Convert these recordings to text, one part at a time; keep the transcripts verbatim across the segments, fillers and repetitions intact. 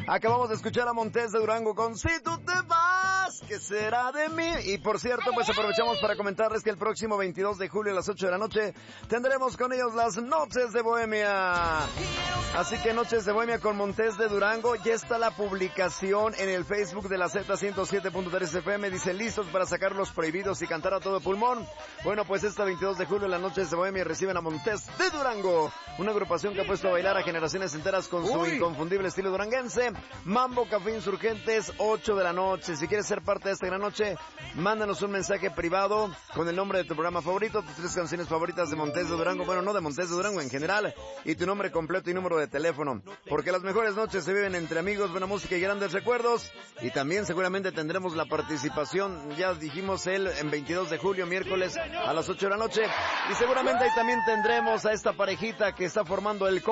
Acabamos de escuchar a Montés de Durango con Si tú te vas, ¿qué será de mí? Y por cierto, pues aprovechamos para comentarles que el próximo veintidós de julio a las ocho de la noche tendremos con ellos las Noches de Bohemia. Así que Noches de Bohemia con Montés de Durango. Ya está la publicación en el Facebook de la Z ciento siete punto tres F M. Dice, listos para sacar los prohibidos y cantar a todo pulmón. Bueno, pues este veintidós de julio en las Noches de Bohemia reciben a Montés de Durango, una agrupación que ha puesto a bailar a generaciones enteras con su Uy. inconfundible estilo duranguense. Mambo Café Insurgentes, ocho de la noche. Si quieres ser parte de esta gran noche, mándanos un mensaje privado con el nombre de tu programa favorito, tus tres canciones favoritas de Montés de Durango, bueno, no de Montés de Durango en general, y tu nombre completo y número de teléfono. Porque las mejores noches se viven entre amigos, buena música y grandes recuerdos. Y también seguramente tendremos la participación, ya dijimos él, en veintidós de julio, miércoles, a las ocho de la noche. Y seguramente ahí también tendremos a esta parejita que está formando el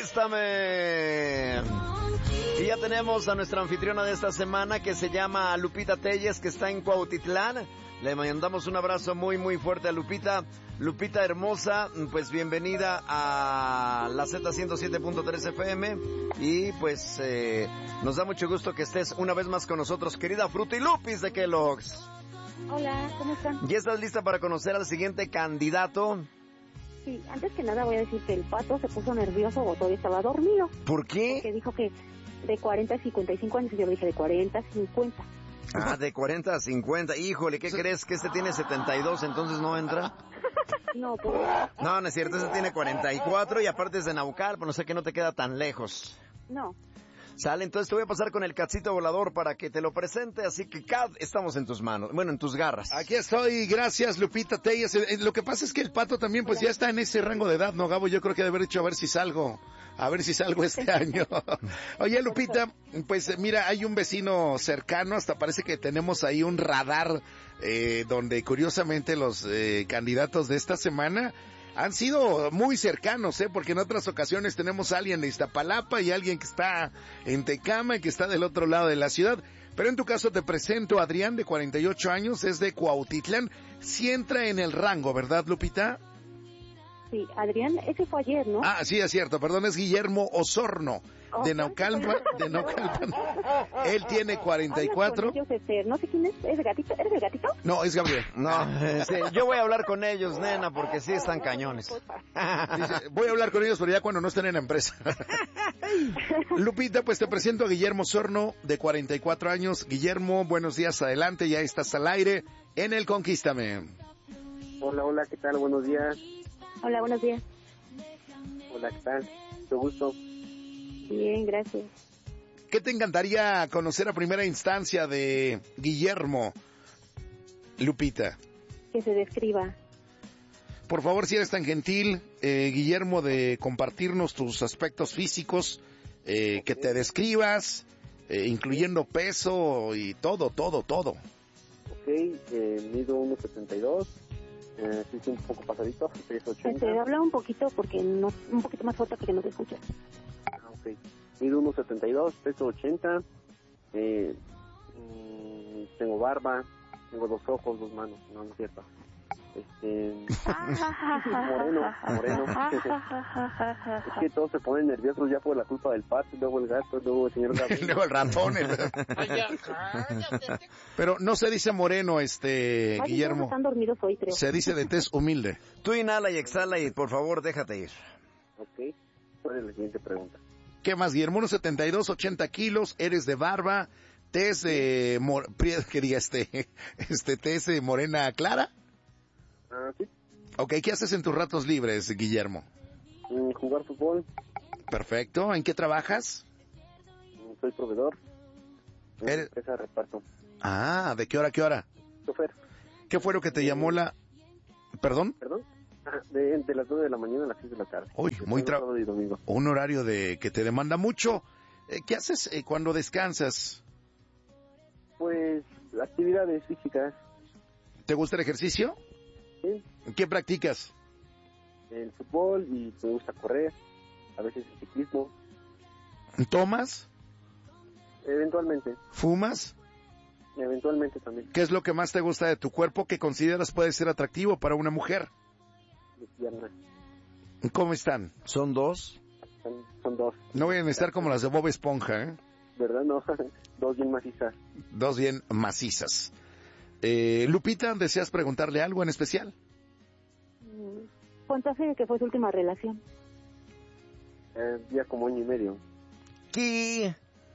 Conquístame. Y ya tenemos a nuestra anfitriona de esta semana, que se llama Lupita Telles, que está en Cuautitlán. Le mandamos un abrazo muy muy fuerte a Lupita. Lupita hermosa, pues bienvenida a la Z ciento siete punto tres F M. Y pues eh, nos da mucho gusto que estés una vez más con nosotros, querida Frutilupis de Kellogg's. Hola, ¿cómo están? ¿Ya estás lista para conocer al siguiente candidato? Sí, antes que nada voy a decir que el pato se puso nervioso o todavía estaba dormido. ¿Por qué? Porque dijo que de cuarenta a cincuenta y cinco años, y yo le dije de cuarenta a cincuenta. Ah, de cuarenta a cincuenta. Híjole, ¿qué crees? ¿Que este tiene setenta y dos, entonces no entra? No, pues... No, no es cierto, este tiene cuarenta y cuatro y aparte es de Naucalpan, no sé que no te queda tan lejos. No. Sale, entonces te voy a pasar con el Catcito Volador para que te lo presente, así que Cat, estamos en tus manos, bueno, en tus garras. Aquí estoy, gracias Lupita Telles. Eh, Lo que pasa es que el pato también pues ya está en ese rango de edad, ¿no, Gabo? Yo creo que de haber hecho a ver si salgo, a ver si salgo este año. Oye, Lupita, pues mira, hay un vecino cercano, hasta parece que tenemos ahí un radar, eh, donde curiosamente los eh, candidatos de esta semana han sido muy cercanos, ¿eh? Porque en otras ocasiones tenemos a alguien de Iztapalapa y alguien que está en Tecama y que está del otro lado de la ciudad. Pero en tu caso te presento a Adrián, de cuarenta y ocho años, es de Cuautitlán. Sí entra en el rango, ¿verdad, Lupita? Sí, Adrián, ese fue ayer, ¿no? Ah, sí, es cierto, perdón, es Guillermo Osorno, Oh, de Naucalpan, de Naucalpan. Él tiene cuarenta y cuatro. Habla con ellos, Esther. No sé quién es, ¿es el gatito? ¿Eres el gatito? No, es Gabriel. No, sí, yo voy a hablar con ellos, nena, porque sí están cañones. Dice, voy a hablar con ellos, pero ya cuando no estén en la empresa. Lupita, pues te presento a Guillermo Osorno, de cuarenta y cuatro años. Guillermo, buenos días, adelante, ya estás al aire en el Conquístame. Hola, hola, ¿qué tal? Buenos días. Hola, buenos días. Hola, ¿qué tal? Mucho gusto. Bien, gracias. ¿Qué te encantaría conocer a primera instancia de Guillermo, Lupita? Que se describa. Por favor, si eres tan gentil, eh, Guillermo, de compartirnos tus aspectos físicos, eh, que te describas, eh, incluyendo peso y todo, todo, todo. Ok, eh, mido uno setenta y dos. Eh, sí, sí, un poco pasadito, peso ochenta. Este, habla un poquito porque no, un poquito más fuerte que no te escuchas. Ah, ok. Mido uno setenta y dos, peso ochenta. Eh, mm, tengo barba, tengo dos ojos, dos manos, no, no es cierto. Este, moreno, moreno. Es que todos se ponen nerviosos ya por la culpa del pato, luego el gato, luego el señor Gabriel. Luego el ratón. El... Pero no se dice moreno, este, Ay, Guillermo. están dormidos hoy, creo. Se dice de tez humilde. Tú inhala y exhala y por favor déjate ir. Ok, ¿cuál es la siguiente pregunta? ¿Qué más, Guillermo? uno setenta y dos, ochenta kilos, eres de barba, tez de, mor... que diga este, este, tez de morena clara. Ah, sí. Ok, ¿qué haces en tus ratos libres, Guillermo? Mm, jugar fútbol. Perfecto, ¿en qué trabajas? Mm, soy proveedor. En ¿Eres... empresa de reparto. Ah, ¿de qué hora a qué hora? Chofer. ¿Qué fue lo que te llamó la... ¿Perdón? ¿Perdón? Ah, de, de las nueve de la mañana a las seis de la tarde. Uy, muy trabajo. Un horario de que te demanda mucho. Eh, ¿Qué haces eh, cuando descansas? Pues, actividades físicas. ¿Te gusta el ejercicio? Sí. ¿Qué practicas? El fútbol y me gusta correr, a veces el ciclismo. ¿Tomas? Eventualmente. ¿Fumas? Eventualmente también. ¿Qué es lo que más te gusta de tu cuerpo que consideras puede ser atractivo para una mujer? Mis piernas. ¿Cómo están? ¿Son dos? Son, son dos. No vayan a estar como las de Bob Esponja, ¿eh? ¿Verdad? No, dos bien macizas. Dos bien macizas. Eh, Lupita, ¿deseas preguntarle algo en especial? ¿Cuánto hace que fue su última relación? Eh, ya como año y medio. ¿Qué?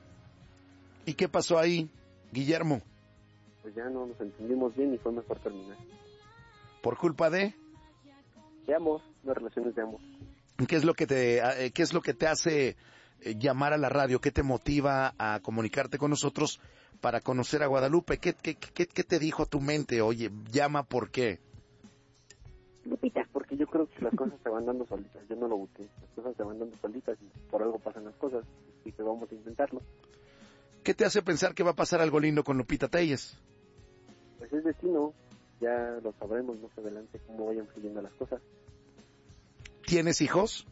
¿Y qué pasó ahí, Guillermo? Pues ya no nos entendimos bien y fue mejor terminar. ¿Por culpa de? De amor, de relaciones de amor. ¿Qué es lo que te, eh, qué es lo que te hace eh, llamar a la radio? ¿Qué te motiva a comunicarte con nosotros para conocer a Guadalupe? ¿Qué, qué, qué, qué te dijo tu mente? Oye, llama, ¿por qué? Lupita. Porque yo creo que las cosas se van dando solitas. Yo no lo busqué. Las cosas se van dando solitas y por algo pasan las cosas. Así que vamos a intentarlo. ¿Qué te hace pensar que va a pasar algo lindo con Lupita Telles? Pues es destino. Ya lo sabremos más adelante cómo vayan fluyendo las cosas. ¿Tienes hijos?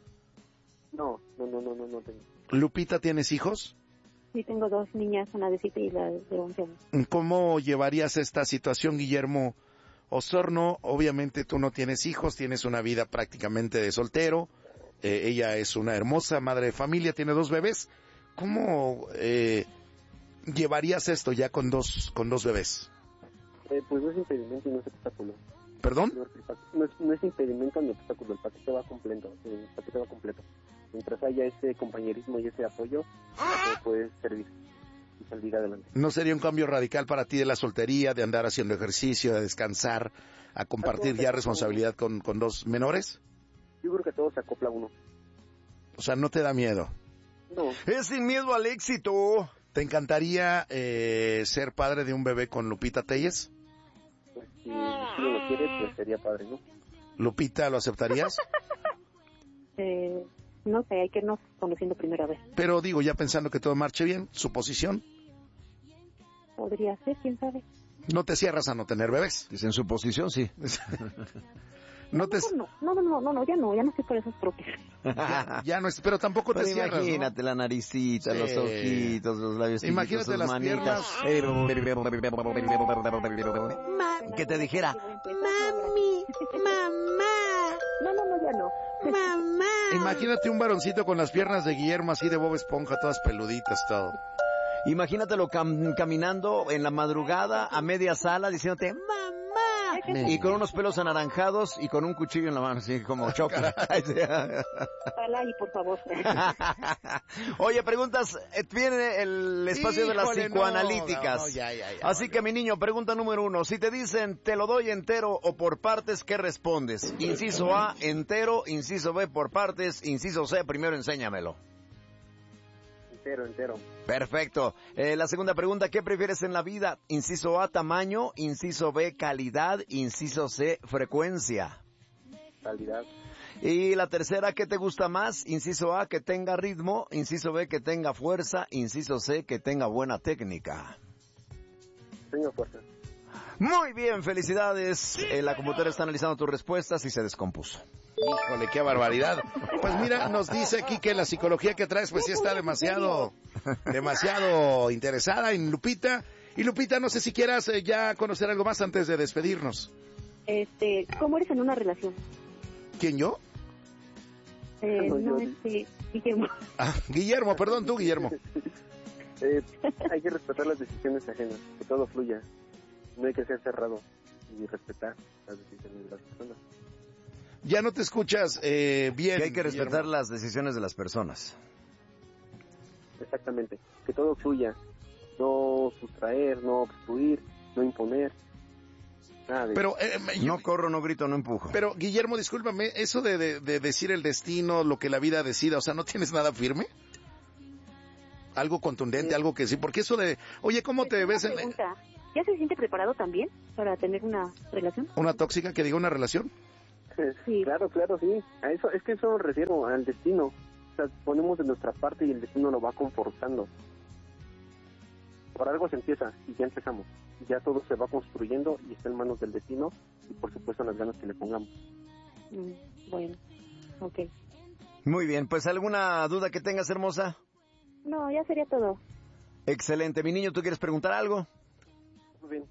No, no, no, no, no, no tengo. Lupita, ¿tienes hijos? Sí, tengo dos niñas, una de siete y la de once años. ¿Cómo llevarías esta situación, Guillermo Osorno? Obviamente tú no tienes hijos, tienes una vida prácticamente de soltero. Eh, ella es una hermosa madre de familia, tiene dos bebés. ¿Cómo eh, llevarías esto ya con dos con dos bebés? Eh, pues no es impedimento y no es obstáculo. ¿Perdón? No, no, es, no es impedimento ni obstáculo, el paquete va completo. El paquete va completo. Mientras haya ese compañerismo y ese apoyo, eh, puedes servir y salir adelante. ¿No sería un cambio radical para ti de la soltería, de andar haciendo ejercicio, de descansar, a compartir ya responsabilidad con, con dos menores? Yo creo que todo se acopla a uno. O sea, ¿no te da miedo? No. Es sin miedo al éxito. ¿Te encantaría eh, ser padre de un bebé con Lupita Telles? Pues si uno lo quiere, pues sería padre, ¿no? Lupita, ¿lo aceptarías? Eh, no sé, hay que irnos conociendo primera vez. Pero digo, ya pensando que todo marche bien, su posición, Podría ser, quién sabe. no te cierras a no tener bebés. Dice en su posición, sí. No te... No, no, no, no, no, no, ya no, ya no estoy por esos troques. Ya no es, pero tampoco te Pero cierras, imagínate ¿no? la naricita, Sí. los ojitos, los labios chiquitos, Imagínate sus las manitas. Que te dijera, Mami, mamá. No, no, no, ya no. Mamá. Imagínate un varoncito con las piernas de Guillermo así de Bob Esponja, todas peluditas, todo. imagínatelo cam- caminando en la madrugada a media sala diciéndote, mamá. Y con unos pelos anaranjados y con un cuchillo en la mano, así como choque. Ojalá y por favor. Oye, preguntas, eh, viene el espacio de las Híjole, no, psicoanalíticas. no, ya, ya, ya, Así vale. que mi niño, pregunta número uno. Si te dicen, te lo doy entero o por partes, ¿qué respondes? Inciso A, entero. Inciso B, por partes. Inciso C, primero enséñamelo. Entero, entero. Perfecto. Eh, la segunda pregunta, ¿qué prefieres en la vida? Inciso A, tamaño. Inciso B, calidad. Inciso C, frecuencia. Calidad. Y la tercera, ¿qué te gusta más? Inciso A, que tenga ritmo. Inciso B, que tenga fuerza. Inciso C, que tenga buena técnica. Tengo fuerza. Muy bien, felicidades. Eh, la computadora está analizando tus respuestas y se descompuso. Híjole, qué barbaridad. Pues mira, nos dice aquí que la psicología que traes pues sí está demasiado, demasiado interesada en Lupita. Y Lupita, no sé si quieras eh, ya conocer algo más antes de despedirnos. Este, ¿cómo eres en una relación? ¿Quién, yo? Eh, No, no, yo- este, Guillermo. Ah, Guillermo, perdón, tú, Guillermo. Eh, hay que respetar las decisiones ajenas, que todo fluya. No hay que ser cerrado y respetar las decisiones de las personas. Ya no te escuchas eh, bien. Que hay que respetar Guillermo. las decisiones de las personas. Exactamente, que todo fluya. No sustraer, no obstruir, no imponer. Nada de Pero, eh, yo- No corro, no grito, no empujo. pero Guillermo, discúlpame, eso de, de, de decir el destino, lo que la vida decida, o sea, ¿no tienes nada firme? Algo contundente, Sí. algo que sí, porque eso de, oye, ¿cómo te Una ves en pregunta, ¿ya se siente preparado también para tener una relación? una tóxica que diga una relación? Sí. Claro, claro, sí. A eso, es que eso lo refiero al destino. O sea, ponemos de nuestra parte y el destino lo va confortando. Por algo se empieza y ya empezamos. Ya todo se va construyendo y está en manos del destino y por supuesto en las ganas que le pongamos. Mm, bueno, ok. Muy bien, pues ¿alguna duda que tengas, hermosa? No, ya sería todo. Excelente. Mi niño, ¿tú quieres preguntar algo? Muy bien.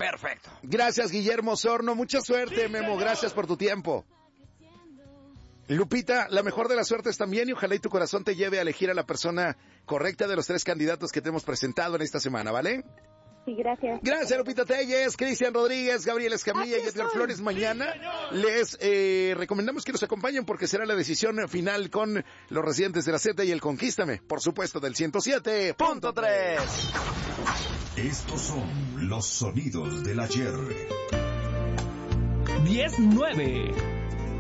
Perfecto. Gracias, Guillermo Osorno. Mucha suerte, Memo. Gracias por tu tiempo. Lupita, la mejor de las suertes también y ojalá y tu corazón te lleve a elegir a la persona correcta de los tres candidatos que te hemos presentado en esta semana, ¿vale? Sí, gracias. Gracias, Lupita Telles, Cristian Rodríguez, Gabriel Escamilla y Edgar Flores. Mañana les eh, recomendamos que nos acompañen porque será la decisión final con los residentes de la Z y el Conquístame, por supuesto, del ciento siete punto tres. Estos son los sonidos del ayer. diez nueve.